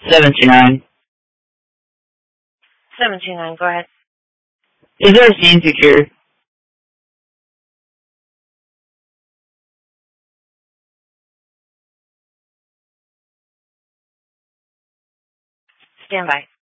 729. 729, go ahead. Is there a scene secure? Stand by.